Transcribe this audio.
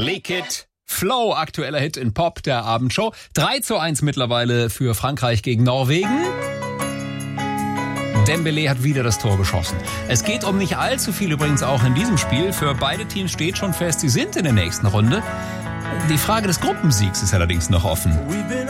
Lick It. Flow, aktueller Hit in Pop der Abendshow. 3:1 mittlerweile für Frankreich gegen Norwegen. Dembélé hat wieder das Tor geschossen. Es geht um nicht allzu viel übrigens auch in diesem Spiel. Für beide Teams steht schon fest, sie sind in der nächsten Runde. Die Frage des Gruppensiegs ist allerdings noch offen.